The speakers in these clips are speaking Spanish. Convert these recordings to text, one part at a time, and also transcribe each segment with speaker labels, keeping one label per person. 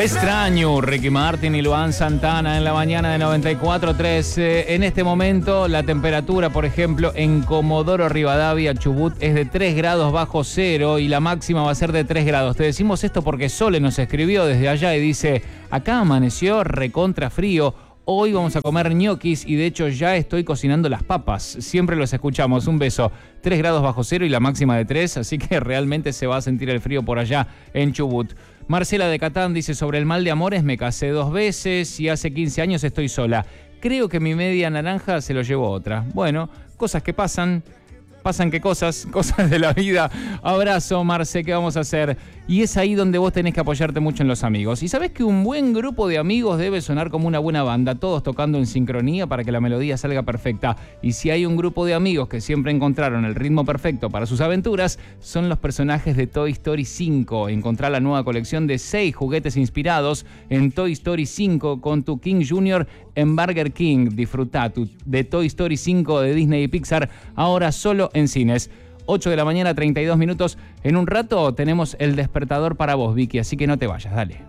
Speaker 1: Extraño, Ricky Martin y Luan Santana en la mañana de 94.3. En este momento la temperatura, por ejemplo, en Comodoro Rivadavia, Chubut, es de 3 grados bajo cero y la máxima va a ser de 3 grados. Te decimos esto porque Sole nos escribió desde allá y dice, acá amaneció recontra frío. Hoy vamos a comer ñoquis y de hecho ya estoy cocinando las papas. Siempre los escuchamos. Un beso. 3 grados bajo cero y la máxima de 3, así que realmente se va a sentir el frío por allá en Chubut. Marcela de Catán dice, sobre el mal de amores, me casé 2 veces y hace 15 años estoy sola. Creo que mi media naranja se lo llevó otra. Bueno, cosas que pasan. Pasan qué cosas de la vida. Abrazo, Marce, ¿qué vamos a hacer? Y es ahí donde vos tenés que apoyarte mucho en los amigos. Y sabés que un buen grupo de amigos debe sonar como una buena banda, todos tocando en sincronía para que la melodía salga perfecta. Y si hay un grupo de amigos que siempre encontraron el ritmo perfecto para sus aventuras, son los personajes de Toy Story 5. Encontrá la nueva colección de 6 juguetes inspirados en Toy Story 5 con tu King Jr. en Burger King. Disfrutá de Toy Story 5 de Disney y Pixar, ahora solo en cines. 8 de la mañana, 32 minutos. En un rato tenemos el despertador para vos, Vicky, así que no te vayas, dale.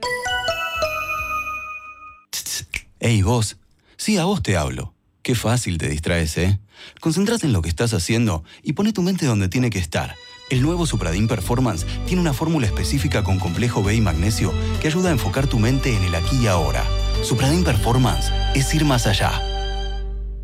Speaker 2: Ey, vos. Sí, a vos te hablo. Qué fácil te distraes, ¿eh? Concentrate en lo que estás haciendo y poné tu mente donde tiene que estar. El nuevo Supradyn Performance tiene una fórmula específica con complejo B y magnesio que ayuda a enfocar tu mente en el aquí y ahora. Supradyn Performance es ir más allá.